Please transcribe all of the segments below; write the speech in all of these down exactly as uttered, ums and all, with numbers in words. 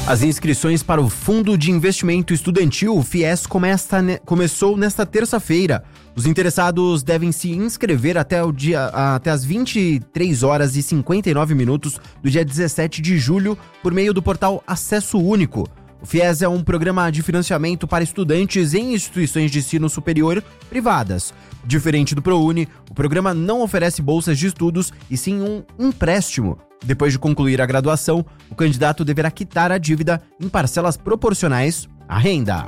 As inscrições para o Fundo de Investimento Estudantil, o FIES, começa, começou nesta terça-feira. Os interessados devem se inscrever até, o dia, até as vinte e três horas e cinquenta e nove minutos do dia dezessete de julho por meio do portal Acesso Único. O FIES é um programa de financiamento para estudantes em instituições de ensino superior privadas. Diferente do ProUni, o programa não oferece bolsas de estudos e sim um empréstimo. Depois de concluir a graduação, o candidato deverá quitar a dívida em parcelas proporcionais à renda.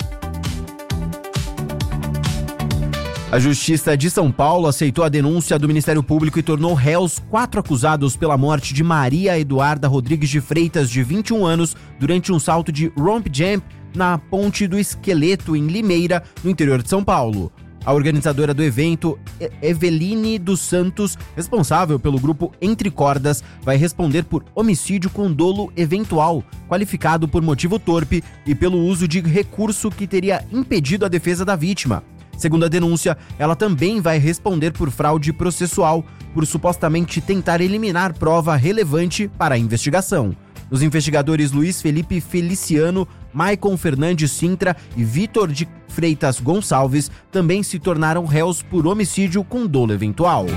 A Justiça de São Paulo aceitou a denúncia do Ministério Público e tornou réus quatro acusados pela morte de Maria Eduarda Rodrigues de Freitas, de vinte e um anos, durante um salto de romp jump na Ponte do Esqueleto, em Limeira, no interior de São Paulo. A organizadora do evento, Eveline dos Santos, responsável pelo grupo Entre Cordas, vai responder por homicídio com dolo eventual, qualificado por motivo torpe e pelo uso de recurso que teria impedido a defesa da vítima. Segundo a denúncia, ela também vai responder por fraude processual, por supostamente tentar eliminar prova relevante para a investigação. Os investigadores Luiz Felipe Feliciano, Maicon Fernandes Sintra e Vitor de Freitas Gonçalves também se tornaram réus por homicídio com dolo eventual.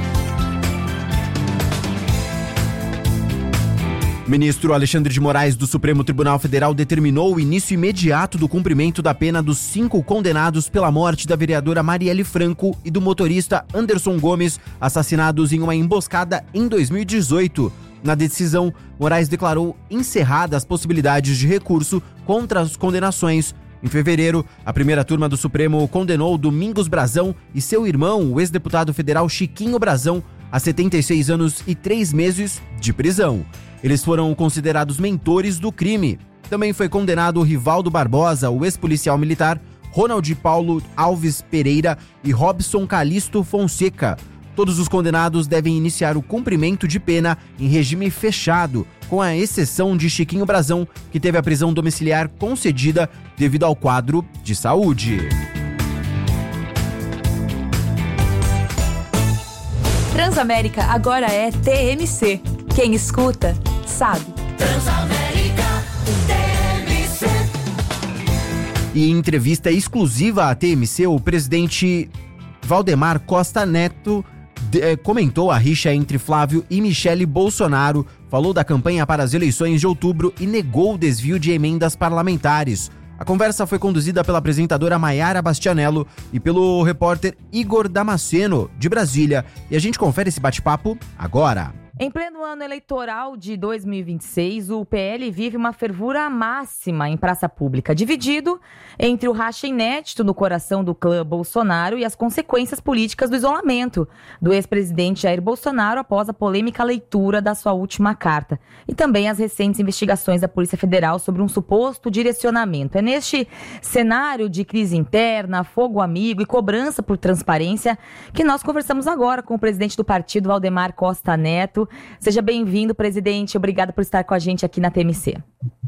O ministro Alexandre de Moraes do Supremo Tribunal Federal determinou o início imediato do cumprimento da pena dos cinco condenados pela morte da vereadora Marielle Franco e do motorista Anderson Gomes, assassinados em uma emboscada em dois mil e dezoito. Na decisão, Moraes declarou encerradas as possibilidades de recurso contra as condenações. Em fevereiro, a primeira turma do Supremo condenou Domingos Brazão e seu irmão, o ex-deputado federal Chiquinho Brazão, a setenta e seis anos e três meses de prisão. Eles foram considerados mentores do crime. Também foi condenado Rivaldo Barbosa, o ex-policial militar, Ronald Paulo Alves Pereira e Robson Calixto Fonseca. Todos os condenados devem iniciar o cumprimento de pena em regime fechado, com a exceção de Chiquinho Brazão, que teve a prisão domiciliar concedida devido ao quadro de saúde. Transamérica agora é T M C. Quem escuta, sabe. Transamérica, T M C. E em entrevista exclusiva à T M C, o presidente Valdemar Costa Neto de, comentou a rixa entre Flávio e Michele Bolsonaro, falou da campanha para as eleições de outubro e negou o desvio de emendas parlamentares. A conversa foi conduzida pela apresentadora Maiara Bastianello e pelo repórter Igor Damasceno, de Brasília. E a gente confere esse bate-papo agora. Em pleno ano eleitoral de dois mil e vinte e seis, o P L vive uma fervura máxima em praça pública, dividido entre o racha inédito no coração do clã Bolsonaro e as consequências políticas do isolamento do ex-presidente Jair Bolsonaro após a polêmica leitura da sua última carta, e também as recentes investigações da Polícia Federal sobre um suposto direcionamento. É neste cenário de crise interna, fogo amigo e cobrança por transparência que nós conversamos agora com o presidente do partido, Valdemar Costa Neto. Seja bem-vindo, presidente. Obrigado por estar com a gente aqui na T M C.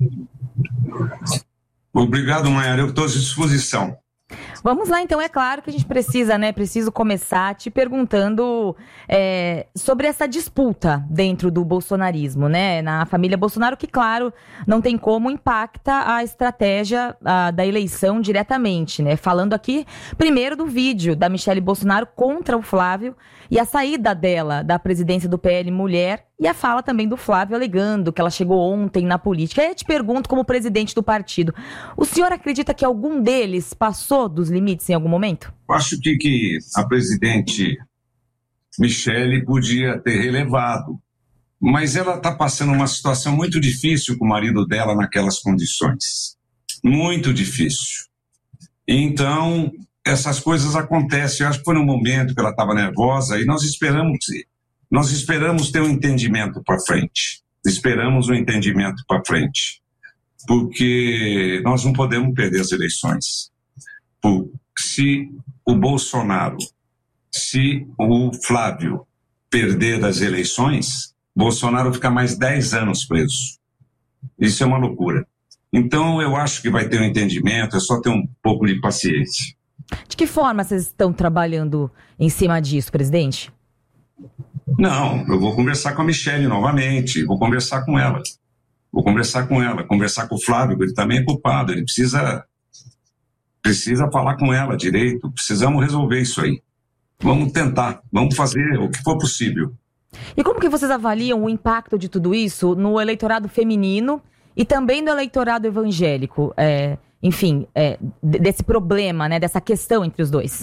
Obrigado, Maiara. Eu estou à disposição. Vamos lá, então. É claro que a gente precisa, né? Preciso começar te perguntando é, sobre essa disputa dentro do bolsonarismo, né? Na família Bolsonaro, que, claro, não tem como impacta a estratégia a, da eleição diretamente, né? Falando aqui, primeiro, do vídeo da Michele Bolsonaro contra o Flávio e a saída dela da presidência do P L Mulher, e a fala também do Flávio alegando que ela chegou ontem na política. Aí eu te pergunto, como presidente do partido, o senhor acredita que algum deles passou dos limites em algum momento? Acho que, que a presidente Michele podia ter relevado, mas ela está passando uma situação muito difícil com o marido dela naquelas condições. Muito difícil. Então, essas coisas acontecem. Eu acho que foi no momento que ela estava nervosa e nós esperamos... Nós esperamos ter um entendimento para frente. Esperamos um entendimento para frente. Porque nós não podemos perder as eleições. Por, se o Bolsonaro, se o Flávio perder as eleições, Bolsonaro fica mais dez anos preso. Isso é uma loucura. Então eu acho que vai ter um entendimento, é só ter um pouco de paciência. De que forma vocês estão trabalhando em cima disso, presidente? Não, eu vou conversar com a Michele novamente, vou conversar com ela. Vou conversar com ela, conversar com o Flávio, ele também é culpado, ele precisa, precisa falar com ela direito, precisamos resolver isso aí. Vamos tentar, vamos fazer o que for possível. E como que vocês avaliam o impacto de tudo isso no eleitorado feminino e também no eleitorado evangélico? É, enfim, é, desse problema, né, dessa questão entre os dois?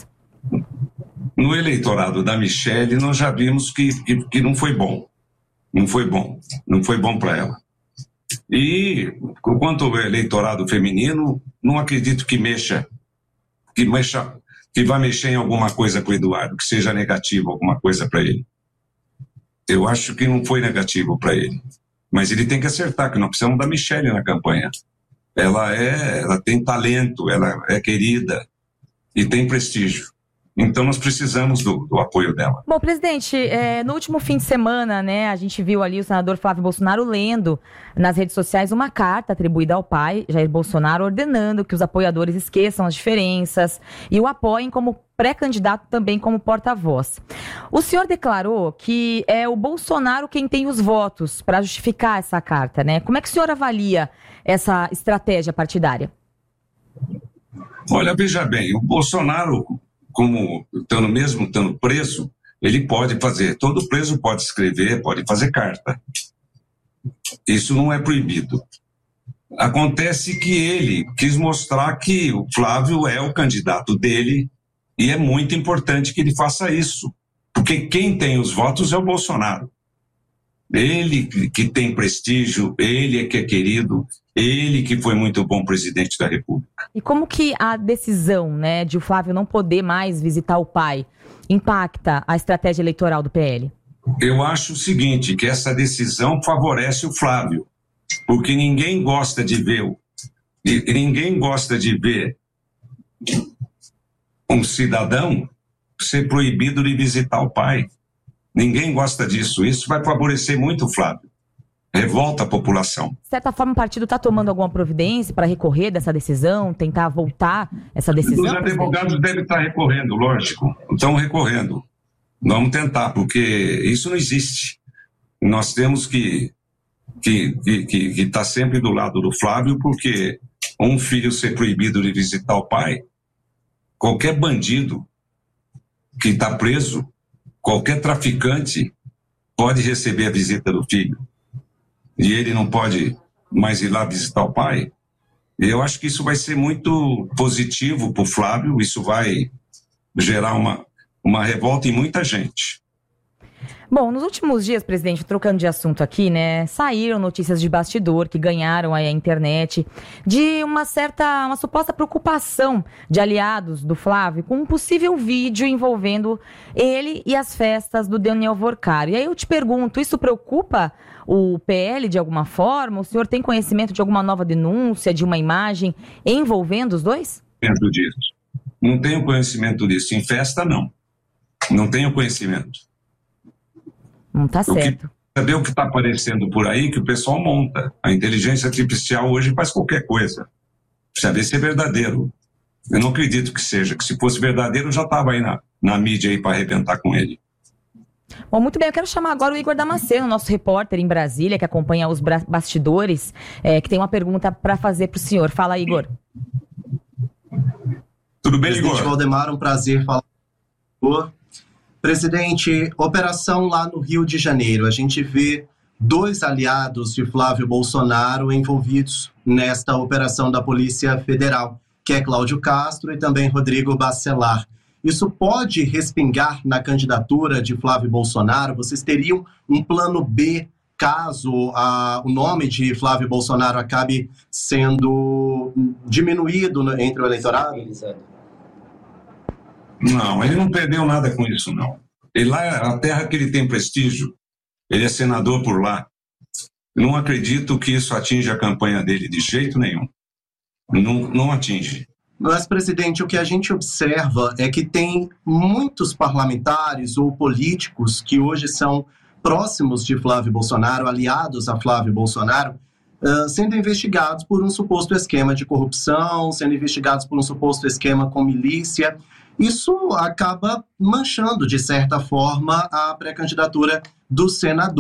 No eleitorado da Michele, nós já vimos que, que, que não foi bom. Não foi bom. Não foi bom para ela. E quanto ao eleitorado feminino, não acredito que mexa, que mexa, que vai mexer em alguma coisa com o Eduardo, que seja negativo alguma coisa para ele. Eu acho que não foi negativo para ele. Mas ele tem que acertar, que nós precisamos da Michele na campanha. Ela, é, ela tem talento, ela é querida e tem prestígio. Então nós precisamos do, do apoio dela. Bom, presidente, é, no último fim de semana, né, a gente viu ali o senador Flávio Bolsonaro lendo nas redes sociais uma carta atribuída ao pai, Jair Bolsonaro, ordenando que os apoiadores esqueçam as diferenças e o apoiem como pré-candidato também como porta-voz. O senhor declarou que é o Bolsonaro quem tem os votos para justificar essa carta, né? Como é que o senhor avalia essa estratégia partidária? Olha, veja bem, o Bolsonaro, como estando mesmo estando preso, ele pode fazer, todo preso pode escrever, pode fazer carta. Isso não é proibido. Acontece que ele quis mostrar que o Flávio é o candidato dele e é muito importante que ele faça isso, porque quem tem os votos é o Bolsonaro. Ele que tem prestígio, ele é que é querido, ele que foi muito bom presidente da República. E como que a decisão, né, de o Flávio não poder mais visitar o pai impacta a estratégia eleitoral do P L? Eu acho o seguinte, que essa decisão favorece o Flávio, porque ninguém gosta de ver, ninguém gosta de ver um cidadão ser proibido de visitar o pai. Ninguém gosta disso. Isso vai favorecer muito o Flávio. Revolta a população. De certa forma, o partido está tomando alguma providência para recorrer dessa decisão, tentar voltar essa decisão? Os advogados presidente? devem estar recorrendo, lógico. Estão recorrendo. Vamos tentar, porque isso não existe. Nós temos que que que, que, que estar sempre do lado do Flávio, porque um filho ser proibido de visitar o pai, qualquer bandido que está preso, qualquer traficante pode receber a visita do filho. E ele não pode mais ir lá visitar o pai. Eu acho que isso vai ser muito positivo para o Flávio, isso vai gerar uma, uma revolta em muita gente. Bom, nos últimos dias, presidente, trocando de assunto aqui, né, saíram notícias de bastidor que ganharam aí a internet de uma certa, uma suposta preocupação de aliados do Flávio com um possível vídeo envolvendo ele e as festas do Daniel Vorcari. E aí eu te pergunto, isso preocupa o P L de alguma forma? O senhor tem conhecimento de alguma nova denúncia, de uma imagem envolvendo os dois? Disso. Não tenho conhecimento disso. Em festa, não. Não tenho conhecimento. Não tá certo. Saber o que está aparecendo por aí, que o pessoal monta. A inteligência artificial hoje faz qualquer coisa. Precisa ver se é verdadeiro. Eu não acredito que seja, que se fosse verdadeiro, eu já estava aí na, na mídia aí para arrebentar com ele. Bom, muito bem, eu quero chamar agora o Igor Damasceno, nosso repórter em Brasília, que acompanha os bastidores, é, que tem uma pergunta para fazer para o senhor. Fala, Igor. Tudo bem, Presidente Igor? Valdemar, um prazer falar com o senhor. Presidente, operação lá no Rio de Janeiro. A gente vê dois aliados de Flávio Bolsonaro envolvidos nesta operação da Polícia Federal, que é Cláudio Castro e também Rodrigo Bacelar. Isso pode respingar na candidatura de Flávio Bolsonaro? Vocês teriam um plano B caso a, o nome de Flávio Bolsonaro acabe sendo diminuído no, entre o eleitorado? Não, ele não perdeu nada com isso, não. Ele lá é a terra que ele tem prestígio. Ele é senador por lá. Não acredito que isso atinja a campanha dele de jeito nenhum. Não, não atinge. Mas, presidente, o que a gente observa é que tem muitos parlamentares ou políticos que hoje são próximos de Flávio Bolsonaro, aliados a Flávio Bolsonaro, uh, sendo investigados por um suposto esquema de corrupção, sendo investigados por um suposto esquema com milícia. Isso acaba manchando, de certa forma, a pré-candidatura do senador.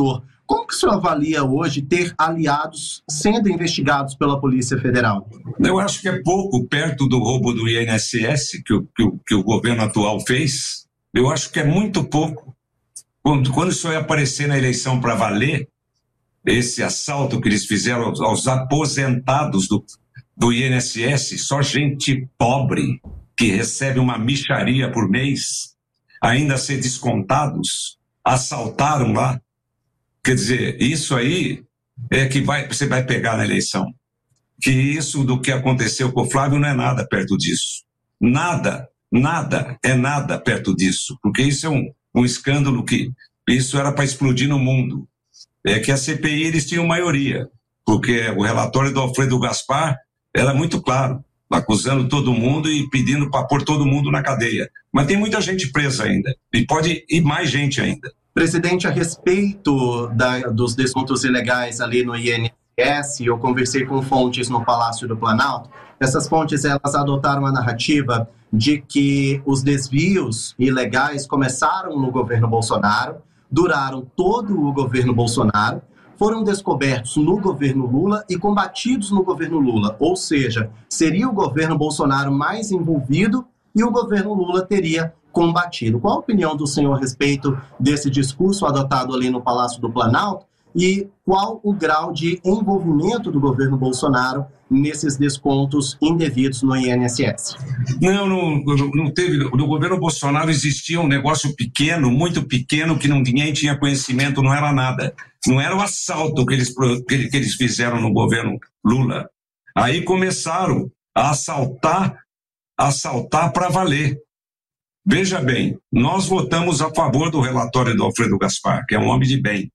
Como que o senhor avalia hoje ter aliados sendo investigados pela Polícia Federal? Eu acho que é pouco perto do roubo do I N S S que o, que o, que o governo atual fez. Eu acho que é muito pouco. Quando, quando isso ia aparecer na eleição para valer, esse assalto que eles fizeram aos, aos aposentados do, do I N S S, só gente pobre que recebe uma mixaria por mês, ainda a ser descontados, assaltaram lá. Quer dizer, isso aí é que vai, você vai pegar na eleição. Que isso do que aconteceu com o Flávio não é nada perto disso. Nada, nada é nada perto disso. Porque isso é um, um escândalo que isso era para explodir no mundo. É que a C P I eles tinham maioria. Porque o relatório do Alfredo Gaspar era muito claro, acusando todo mundo e pedindo para pôr todo mundo na cadeia. Mas tem muita gente presa ainda. E pode ir mais gente ainda. Presidente, a respeito da, dos descontos ilegais ali no I N S S, eu conversei com fontes no Palácio do Planalto. Essas fontes, elas adotaram a narrativa de que os desvios ilegais começaram no governo Bolsonaro, duraram todo o governo Bolsonaro, foram descobertos no governo Lula e combatidos no governo Lula. Ou seja, seria o governo Bolsonaro mais envolvido e o governo Lula teria combatido. Qual a opinião do senhor a respeito desse discurso adotado ali no Palácio do Planalto e qual o grau de envolvimento do governo Bolsonaro nesses descontos indevidos no I N S S? Não, não, não teve. No governo Bolsonaro existia um negócio pequeno, muito pequeno, que não, ninguém tinha conhecimento, não era nada. Não era o assalto que eles, que, que eles fizeram no governo Lula. Aí começaram a assaltar, assaltar para valer. Veja bem, nós votamos a favor do relatório do Alfredo Gaspar, que é um homem de bem.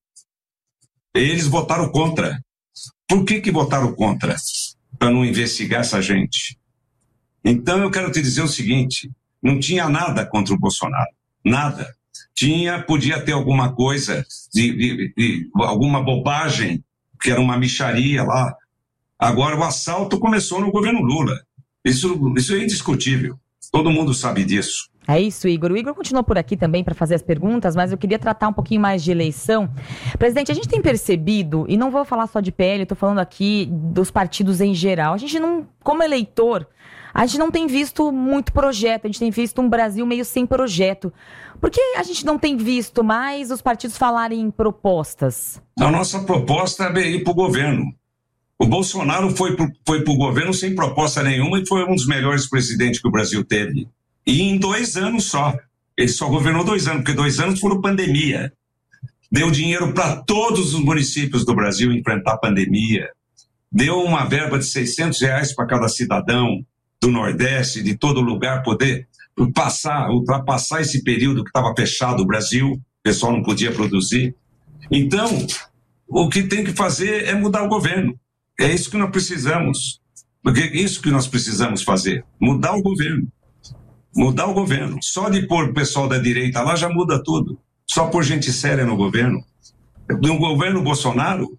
Eles votaram contra. Por que que votaram contra? Para não investigar essa gente. Então eu quero te dizer o seguinte, não tinha nada contra o Bolsonaro, nada. Tinha, podia ter alguma coisa, de, de, de, alguma bobagem, que era uma mixaria lá. Agora o assalto começou no governo Lula. Isso, isso é indiscutível, todo mundo sabe disso. É isso, Igor. O Igor continuou por aqui também para fazer as perguntas, mas eu queria tratar um pouquinho mais de eleição. Presidente, a gente tem percebido, e não vou falar só de P L, estou falando aqui dos partidos em geral, a gente não, como eleitor, a gente não tem visto muito projeto, a gente tem visto um Brasil meio sem projeto. Por que a gente não tem visto mais os partidos falarem em propostas? A nossa proposta é ir para o governo. O Bolsonaro foi para foi o governo sem proposta nenhuma e foi um dos melhores presidentes que o Brasil teve. E em dois anos só. Ele só governou dois anos, porque dois anos foram pandemia. Deu dinheiro para todos os municípios do Brasil enfrentar a pandemia. Deu uma verba de seiscentos reais para cada cidadão do Nordeste, de todo lugar, poder passar, ultrapassar esse período que estava fechado o Brasil, o pessoal não podia produzir. Então, o que tem que fazer é mudar o governo. É isso que nós precisamos. Porque é isso que nós precisamos fazer, mudar o governo. Mudar o governo. Só de pôr o pessoal da direita lá já muda tudo. Só pôr gente séria no governo. No governo Bolsonaro,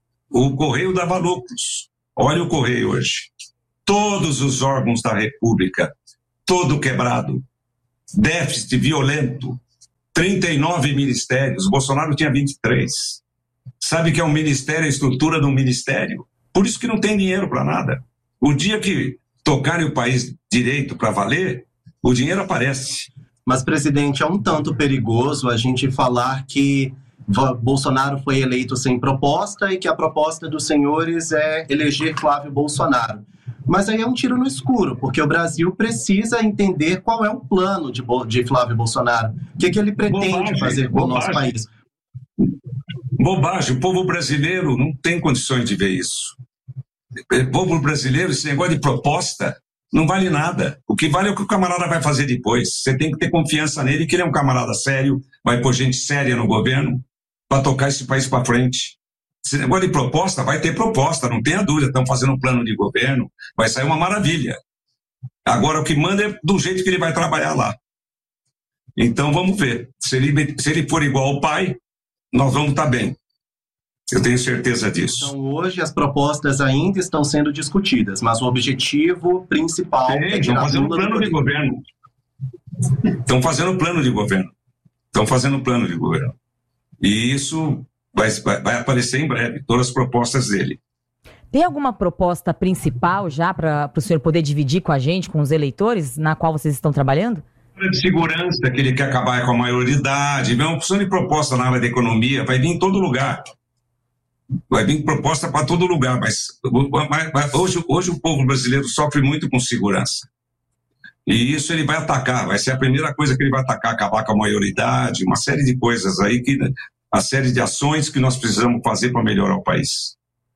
o Correio dava lucros. Olha o Correio hoje. Todos os órgãos da República, todo quebrado. Déficit violento. trinta e nove ministérios. O Bolsonaro tinha vinte e três. Sabe que é um ministério, a estrutura de um ministério? Por isso que não tem dinheiro para nada. O dia que tocarem o país direito para valer, o dinheiro aparece. Mas, presidente, é um tanto perigoso a gente falar que Bolsonaro foi eleito sem proposta e que a proposta dos senhores é eleger Flávio Bolsonaro. Mas aí é um tiro no escuro, porque o Brasil precisa entender qual é o plano de, de Flávio Bolsonaro. O que, que ele pretende bobagem, fazer com bobagem. o nosso país. Bobagem. O povo brasileiro não tem condições de ver isso. O povo brasileiro, esse negócio de proposta, não vale nada. O que vale é o que o camarada vai fazer depois. Você tem que ter confiança nele, que ele é um camarada sério, vai pôr gente séria no governo para tocar esse país para frente. Esse negócio de proposta, vai ter proposta, não tenha dúvida. Estão fazendo um plano de governo, vai sair uma maravilha. Agora, o que manda é do jeito que ele vai trabalhar lá. Então, vamos ver. Se ele, se ele for igual ao pai, nós vamos estar bem. Eu tenho certeza disso. Então, hoje as propostas ainda estão sendo discutidas, mas o objetivo principal Sim, é tirar estão fazendo Lula plano do de governo. Estão fazendo plano de governo. Estão fazendo plano de governo. E isso vai, vai, vai aparecer em breve, todas as propostas dele. Tem alguma proposta principal já para o senhor poder dividir com a gente, com os eleitores, na qual vocês estão trabalhando? De segurança, que ele quer acabar com a maioridade, vem uma opção de proposta na área da economia, vai vir em todo lugar. Vai vir proposta para todo lugar, mas, mas hoje, hoje o povo brasileiro sofre muito com segurança. E isso ele vai atacar, vai ser a primeira coisa que ele vai atacar, acabar com a maioridade, uma série de coisas aí, que, a série de ações que nós precisamos fazer para melhorar o país.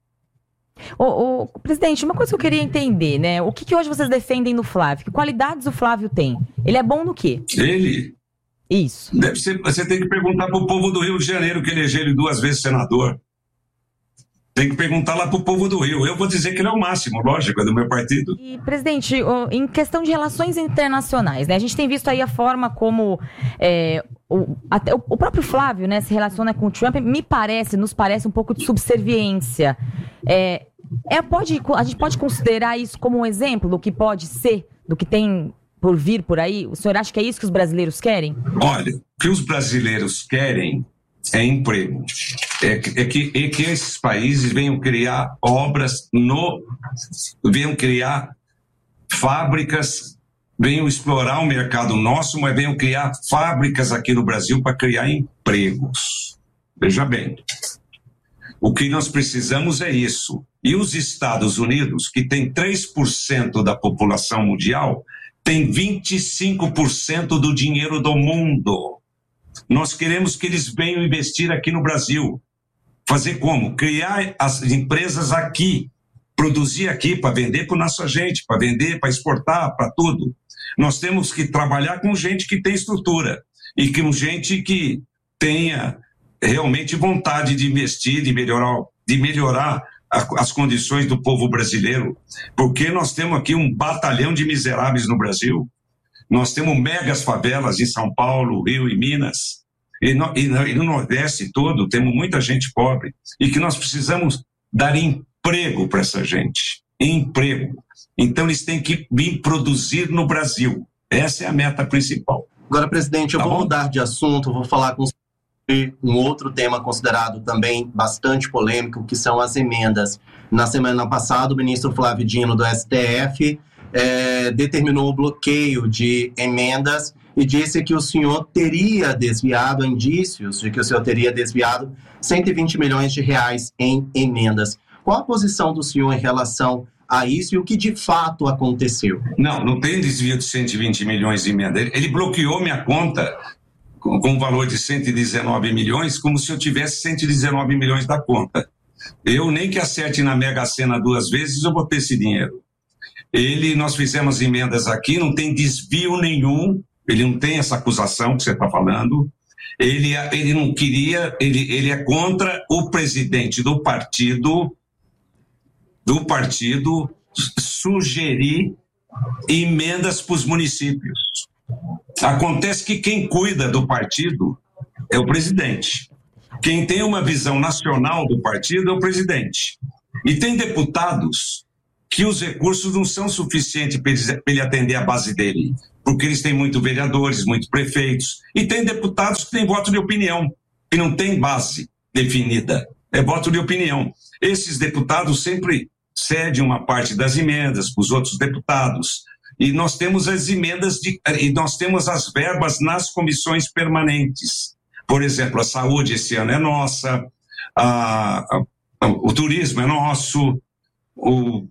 Ô, ô, presidente, uma coisa que eu queria entender, né? O que, que hoje vocês defendem no Flávio? Que qualidades o Flávio tem? Ele é bom no quê? Ele? Isso. Deve ser, você tem que perguntar para o povo do Rio de Janeiro, que elegeu ele duas vezes senador. Tem que perguntar lá para o povo do Rio. Eu vou dizer que ele é o máximo, lógico, é do meu partido. E, presidente, em questão de relações internacionais, né? A gente tem visto aí a forma como é, o, até o, o próprio Flávio, né, se relaciona com o Trump. Me parece, nos parece um pouco de subserviência. É, é, pode, a gente pode considerar isso como um exemplo do que pode ser, do que tem por vir por aí? O senhor acha que é isso que os brasileiros querem? Olha, o que os brasileiros querem é emprego. É que, é, que, é que esses países venham criar obras, no, venham criar fábricas, venham explorar o mercado nosso, mas venham criar fábricas aqui no Brasil para criar empregos. Veja bem, o que nós precisamos é isso. E os Estados Unidos, que tem três por cento da população mundial, tem vinte e cinco por cento do dinheiro do mundo. Nós queremos que eles venham investir aqui no Brasil. Fazer como? Criar as empresas aqui, produzir aqui para vender para nossa gente, para vender, para exportar, para tudo. Nós temos que trabalhar com gente que tem estrutura e com gente que tenha realmente vontade de investir, de melhorar, de melhorar a, as condições do povo brasileiro, porque nós temos aqui um batalhão de miseráveis no Brasil. Nós temos megas favelas em São Paulo, Rio e Minas, e no, e no, e no Nordeste todo temos muita gente pobre, e que nós precisamos dar emprego para essa gente, emprego. Então eles têm que vir produzir no Brasil. Essa é a meta principal. Agora, presidente, eu Tá vou bom? mudar de assunto, vou falar com um outro tema considerado também bastante polêmico, que são as emendas. Na semana passada, o ministro Flávio Dino, do S T F, é, determinou o bloqueio de emendas e disse que o senhor teria desviado, indícios de que o senhor teria desviado cento e vinte milhões de reais em emendas. Qual a posição do senhor em relação a isso e o que de fato aconteceu? Não, não tem desvio de cento e vinte milhões de emenda. Ele, ele bloqueou minha conta com, com um valor de cento e dezenove milhões, como se eu tivesse cento e dezenove milhões da conta. Eu, nem que acerte na Mega Sena duas vezes, eu vou ter esse dinheiro. Ele, nós fizemos emendas aqui, não tem desvio nenhum, ele não tem essa acusação que você está falando. Ele, ele não queria, ele, ele é contra o presidente do partido, do partido sugerir emendas para os municípios. Acontece que quem cuida do partido é o presidente. Quem tem uma visão nacional do partido é o presidente. E tem deputados que os recursos não são suficientes para ele atender a base dele, porque eles têm muitos vereadores, muitos prefeitos, e tem deputados que têm voto de opinião, que não tem base definida, é voto de opinião. Esses deputados sempre cedem uma parte das emendas para os outros deputados, e nós temos as emendas, de, e nós temos as verbas nas comissões permanentes. Por exemplo, a saúde esse ano é nossa, a, a, o turismo é nosso, o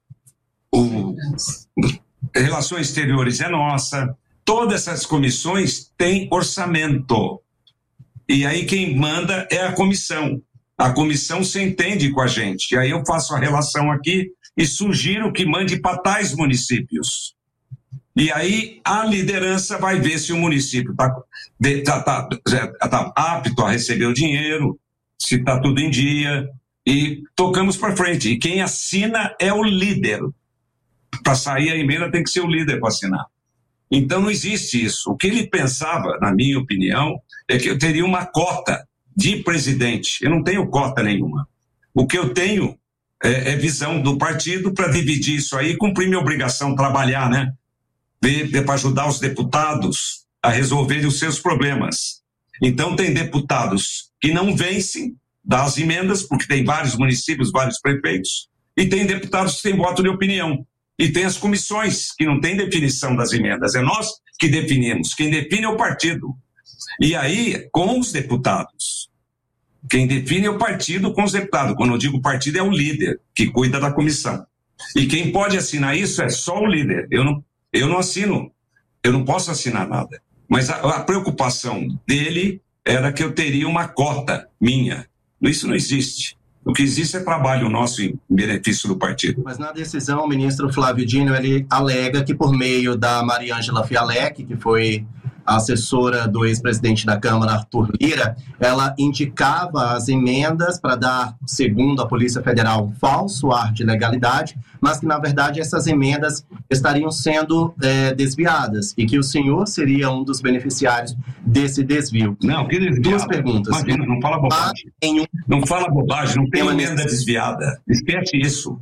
O, Relações Exteriores é nossa. Todas essas comissões têm orçamento. E aí quem manda é a comissão. A comissão se entende com a gente. E aí eu faço a relação aqui e sugiro que mande para tais municípios. E aí a liderança vai ver se o município está tá, tá, tá apto a receber o dinheiro, se está tudo em dia, e tocamos para frente. E quem assina é o líder. Para sair a emenda tem que ser o líder para assinar. Então não existe isso. O que ele pensava, na minha opinião, é que eu teria uma cota de presidente. Eu não tenho cota nenhuma. O que eu tenho é, é visão do partido para dividir isso aí e cumprir minha obrigação, trabalhar, né? Para ajudar os deputados a resolverem os seus problemas. Então tem deputados que não vencem das emendas, porque tem vários municípios, vários prefeitos, e tem deputados que têm voto de opinião. E tem as comissões, que não têm definição das emendas. É nós que definimos. Quem define é o partido. E aí, com os deputados. Quem define é o partido com os deputados. Quando eu digo partido, é o líder, que cuida da comissão. E quem pode assinar isso é só o líder. Eu não, eu não assino. Eu não posso assinar nada. Mas a, a preocupação dele era que eu teria uma cota minha. Isso não existe. O que existe é trabalho nosso em benefício do partido. Mas na decisão, o ministro Flávio Dino, ele alega que por meio da Mariângela Fialec, que foi a assessora do ex-presidente da Câmara, Arthur Lira, ela indicava as emendas para dar, segundo a Polícia Federal, um falso ar de legalidade, mas que, na verdade, essas emendas estariam sendo é, desviadas e que o senhor seria um dos beneficiários desse desvio. Não, que desviada? Duas perguntas. Imagina, não fala bobagem. Um... Não fala bobagem, não tem uma emenda necessidade. desviada. Esquece isso.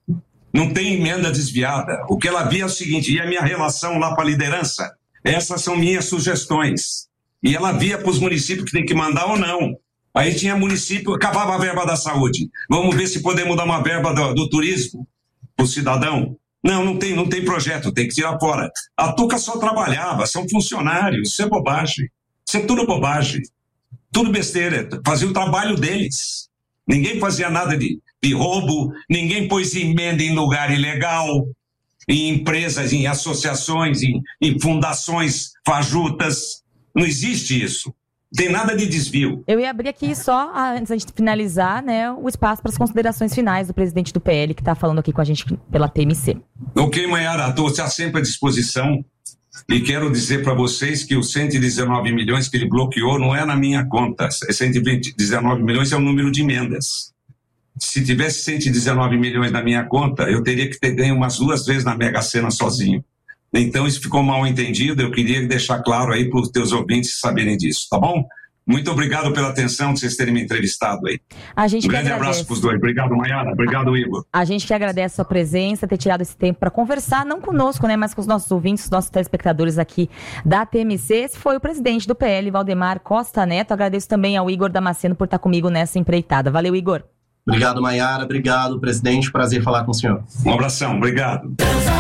Não tem emenda desviada. O que ela via é o seguinte, e a minha relação lá com a liderança? Essas são minhas sugestões. E ela via para os municípios que tem que mandar ou não. Aí tinha município, acabava a verba da saúde. Vamos ver se podemos dar uma verba do, do turismo para o cidadão. Não, não tem, não tem projeto, tem que tirar fora. A Tuca só trabalhava, são funcionários, isso é bobagem. Isso é tudo bobagem. Tudo besteira, fazia o trabalho deles. Ninguém fazia nada de, de roubo, ninguém pôs emenda em lugar ilegal, em empresas, em associações, em, em fundações fajutas. Não existe isso. Não tem nada de desvio. Eu ia abrir aqui só, antes de finalizar, né, o espaço para as considerações finais do presidente do P L, que está falando aqui com a gente pela T M C. Ok, Maiara, estou sempre à disposição e quero dizer para vocês que os cento e dezenove milhões que ele bloqueou não é na minha conta. cento e dezenove milhões é o número de emendas. Se tivesse cento e dezenove milhões na minha conta, eu teria que ter ganho umas duas vezes na Mega Sena sozinho. Então isso ficou mal entendido, eu queria deixar claro aí para os teus ouvintes saberem disso, tá bom? Muito obrigado pela atenção de vocês terem me entrevistado aí. A gente um grande abraço para os dois. Obrigado, Maiara. Obrigado, Igor. A gente que agradece a sua presença, ter tirado esse tempo para conversar, não conosco, né, mas com os nossos ouvintes, os nossos telespectadores aqui da T M C. Esse foi o presidente do P L, Valdemar Costa Neto. Agradeço também ao Igor Damasceno por estar comigo nessa empreitada. Valeu, Igor. Obrigado, Maiara. Obrigado, presidente. Prazer falar com o senhor. Um abração. Obrigado.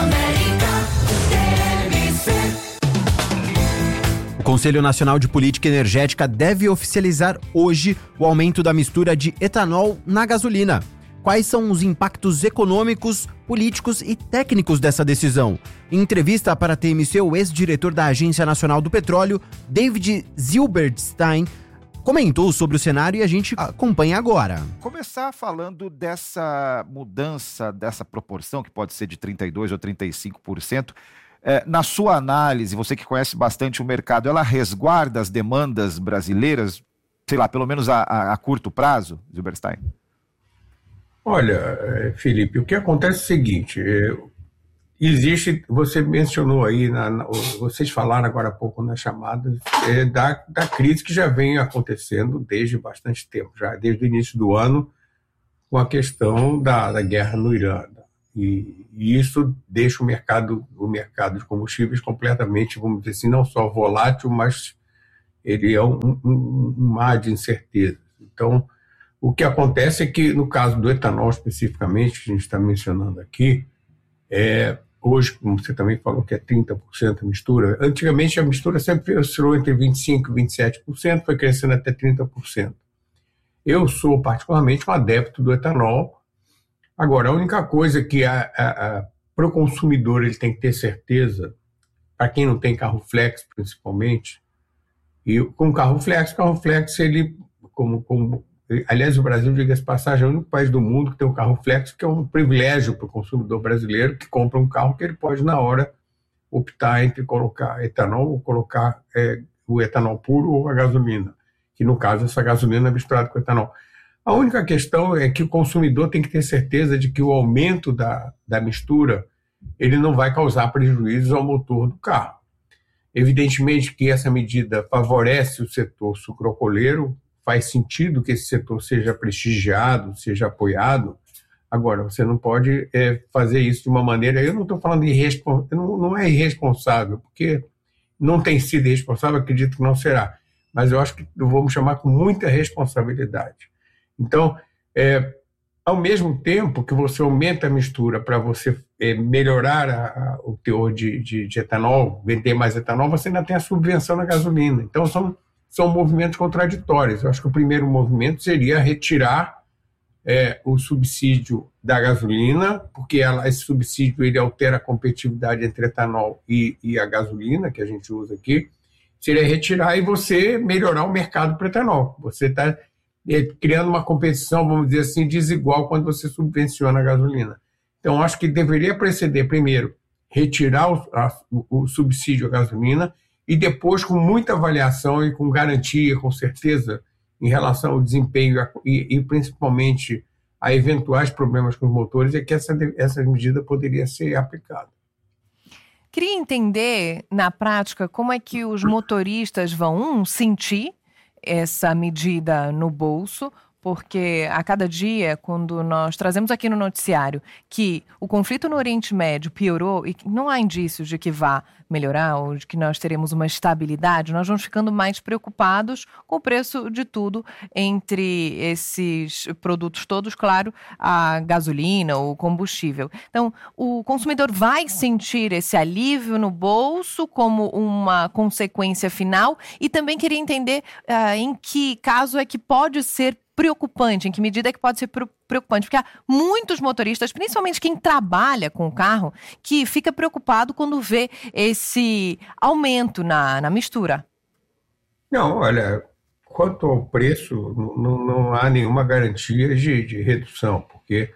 O Conselho Nacional de Política Energética deve oficializar hoje o aumento da mistura de etanol na gasolina. Quais são os impactos econômicos, políticos e técnicos dessa decisão? Em entrevista para a T M C, o ex-diretor da Agência Nacional do Petróleo, David Zilberstein, comentou sobre o cenário e a gente acompanha agora. Começar falando dessa mudança, dessa proporção, que pode ser de trinta e dois por cento ou trinta e cinco por cento. É, na sua análise, você que conhece bastante o mercado, ela resguarda as demandas brasileiras, sei lá, pelo menos a, a, a curto prazo, Zilberstein? Olha, Felipe, o que acontece é o seguinte, é, existe, você mencionou aí, na, na, vocês falaram agora há pouco nas chamadas, é, da, da crise que já vem acontecendo desde bastante tempo, já desde o início do ano, com a questão da, da guerra no Irã. E, e isso deixa o mercado, o mercado de combustíveis completamente, vamos dizer assim, não só volátil, mas ele é um, um, um mar de incerteza. Então, o que acontece é que, no caso do etanol especificamente, que a gente está mencionando aqui, é, hoje, como você também falou, que é trinta por cento a mistura, antigamente a mistura sempre oscilou entre vinte e cinco por cento e vinte e sete por cento, foi crescendo até trinta por cento. Eu sou particularmente um adepto do etanol. Agora, a única coisa que para o consumidor ele tem que ter certeza, para quem não tem carro flex principalmente, e com carro flex, carro flex, ele, como, como aliás, o Brasil, diga-se de passagem, é o único país do mundo que tem um carro flex, que é um privilégio para o consumidor brasileiro que compra um carro que ele pode, na hora, optar entre colocar etanol ou colocar é, o etanol puro ou a gasolina, que no caso essa gasolina é misturada com etanol. A única questão é que o consumidor tem que ter certeza de que o aumento da, da mistura ele não vai causar prejuízos ao motor do carro. Evidentemente que essa medida favorece o setor sucroalcooleiro, faz sentido que esse setor seja prestigiado, seja apoiado. Agora, você não pode é, fazer isso de uma maneira... Eu não estou falando de irresponsável, não, não é irresponsável, porque não tem sido irresponsável, acredito que não será. Mas eu acho que vamos chamar com muita responsabilidade. Então, é, ao mesmo tempo que você aumenta a mistura para você é, melhorar a, a, o teor de, de, de etanol, vender mais etanol, você ainda tem a subvenção na gasolina. Então, são, são movimentos contraditórios. Eu acho que o primeiro movimento seria retirar é, o subsídio da gasolina, porque ela, esse subsídio ele altera a competitividade entre etanol e, e a gasolina, que a gente usa aqui, seria retirar e você melhorar o mercado para etanol. Você está é, criando uma competição, vamos dizer assim, desigual quando você subvenciona a gasolina. Então, acho que deveria preceder, primeiro, retirar o, a, o subsídio à gasolina e depois, com muita avaliação e com garantia, com certeza, em relação ao desempenho e, e principalmente a eventuais problemas com os motores, é que essa, essa medida poderia ser aplicada. Queria entender, na prática, como é que os motoristas vão, um, sentir essa medida no bolso, porque a cada dia, quando nós trazemos aqui no noticiário que o conflito no Oriente Médio piorou e que não há indícios de que vá melhorar ou de que nós teremos uma estabilidade, nós vamos ficando mais preocupados com o preço de tudo entre esses produtos todos, claro, a gasolina, o combustível. Então, o consumidor vai sentir esse alívio no bolso como uma consequência final e também queria entender uh, em que caso é que pode ser preocupante, em que medida é que pode ser preocupante, porque há muitos motoristas, principalmente quem trabalha com o carro, que fica preocupado quando vê esse aumento na, na mistura. Não, olha, quanto ao preço, não, não há nenhuma garantia de, de redução, porque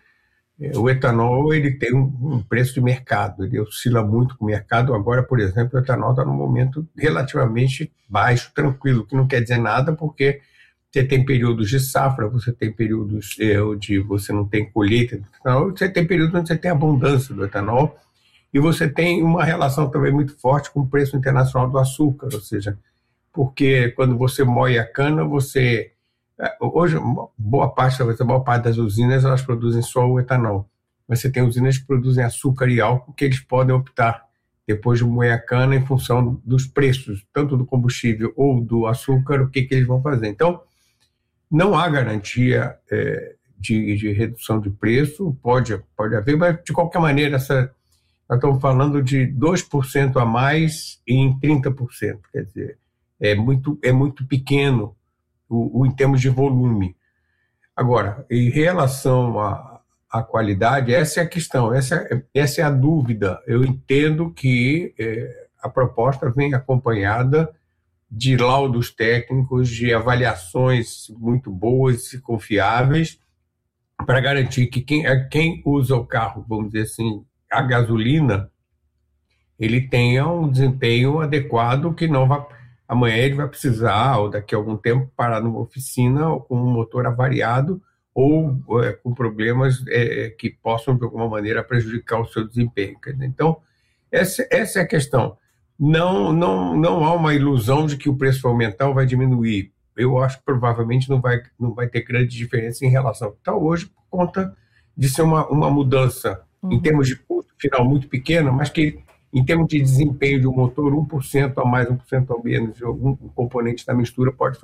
o etanol ele tem um, um preço de mercado, ele oscila muito com o mercado. Agora, por exemplo, o etanol está num momento relativamente baixo, tranquilo, que não quer dizer nada, porque você tem períodos de safra, você tem períodos onde você não tem colheita do etanol, você tem períodos onde você tem abundância do etanol, e você tem uma relação também muito forte com o preço internacional do açúcar, ou seja, porque quando você moe a cana, você... Hoje, boa parte, talvez a maior parte das usinas, elas produzem só o etanol, mas você tem usinas que produzem açúcar e álcool que eles podem optar, depois de moer a cana, em função dos preços, tanto do combustível ou do açúcar, o que, que eles vão fazer. Então, não há garantia é, de, de redução de preço, pode, pode haver, mas de qualquer maneira, essa, nós estamos falando de dois por cento a mais em trinta por cento, quer dizer, é muito, é muito pequeno o, o, em termos de volume. Agora, em relação à, à qualidade, essa é a questão, essa, essa é a dúvida. Eu entendo que é, a proposta vem acompanhada de laudos técnicos, de avaliações muito boas e confiáveis, para garantir que quem, quem usa o carro, vamos dizer assim, a gasolina, ele tenha um desempenho adequado, que não vai, amanhã ele vai precisar, ou daqui a algum tempo, parar numa oficina com um motor avariado ou é, com problemas é, que possam, de alguma maneira, prejudicar o seu desempenho. Então, essa, essa é a questão. Não, não, não há uma ilusão de que o preço vai aumentar ou vai diminuir. Eu acho que provavelmente não vai, não vai ter grande diferença em relação ao que está hoje, por conta de ser uma, uma mudança uhum. em termos de custo final muito pequena, mas que em termos de desempenho de um motor, um por cento a mais, um por cento a menos de algum componente da mistura pode